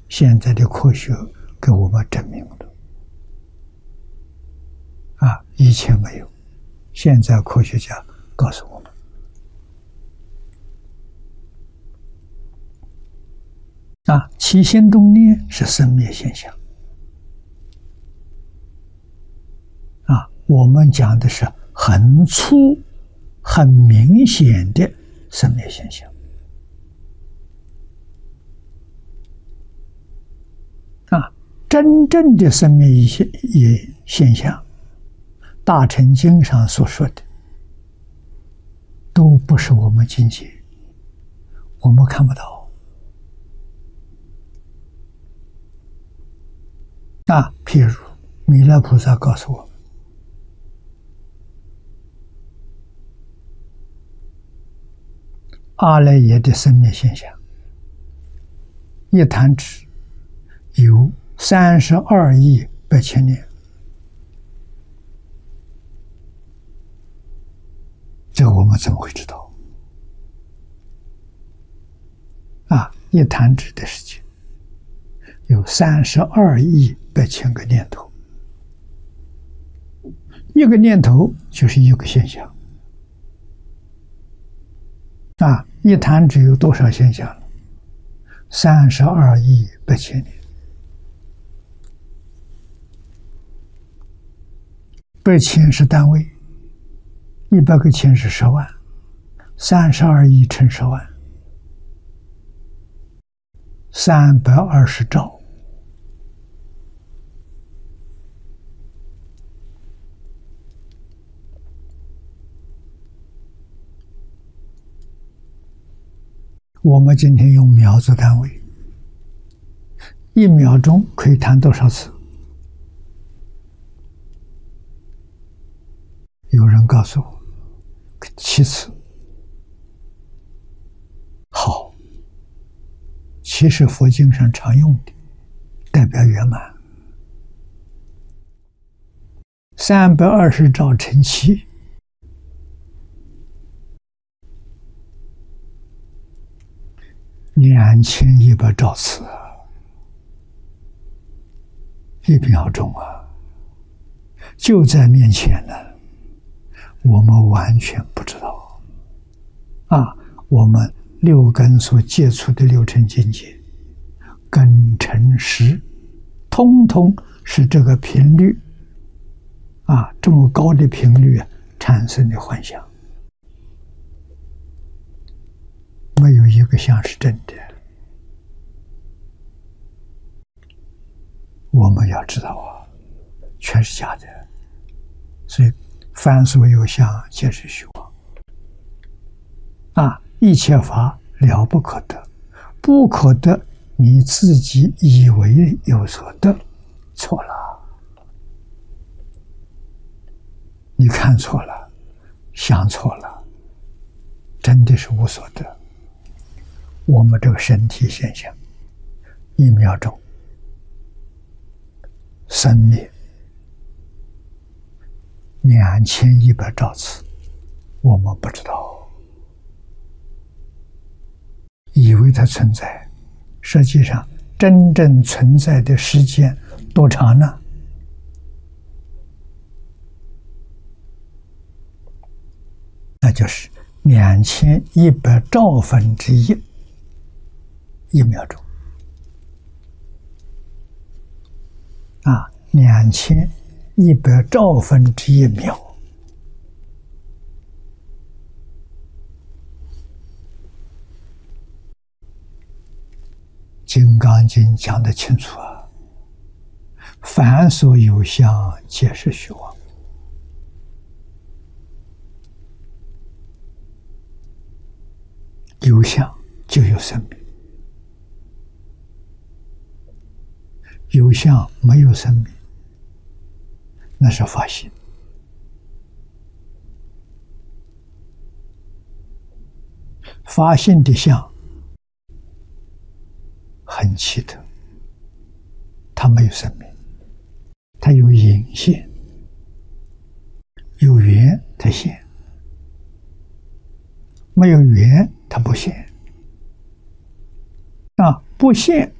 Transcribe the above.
现在的科学给我们证明了，以前没有，现在科学家告诉我们，起心动念是生灭现象，我们讲的是很粗、很明显的生灭现象。真正的生灭现象，大乘经上所说的，都不是我们境界，我们看不到。譬如弥勒菩萨告诉我们，阿赖耶的生灭现象，一弹指有32亿8千年，这个我们怎么会知道？一弹指的时间有32亿8千个念头，一个念头就是一个现象。一弹指有多少现象了？32亿8千年。8千是单位，100个千是10万，32亿乘10万，320兆。我们今天用秒做单位，1秒钟可以弹多少次？有人告诉我7次。好，7是佛经上常用的，代表圆满。320兆乘7，2100兆次，1秒钟就在面前呢，我们完全不知道。我们六根所接触的六尘境界，根尘识，通通是这个频率这么高的频率产生的幻想，没有一个像是真的。我们要知道全是假的，所以凡所有相，皆是虚妄。一切法了不可得，不可得，你自己以为有所得，错了。你看错了，想错了，真的是无所得。我们这个身体现象，1秒钟生灭2100兆次，我们不知道，以为它存在，实际上真正存在的时间多长呢？那就是2100兆分之一，1秒钟2100兆分之1秒。《金刚经》讲得清楚凡所有相，皆是虚妄。有相就有生命，有相没有生命，那是法性。法性的相很奇特，它没有生命，它有隐现，有缘它现，没有缘它不现。不现